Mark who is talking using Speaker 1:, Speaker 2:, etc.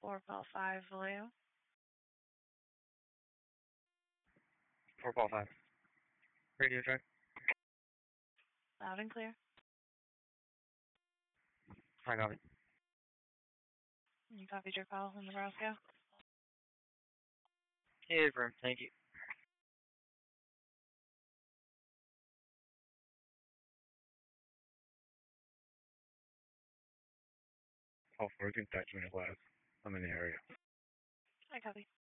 Speaker 1: 4 Paul 5, Vallejo.
Speaker 2: 4 Paul 5. Radio check.
Speaker 1: Loud and clear.
Speaker 2: I copy.
Speaker 1: You copied your call in Nebraska?
Speaker 2: Yeah, firm. Thank you. Call for a contact unit last. I'm in the area.
Speaker 1: I copy.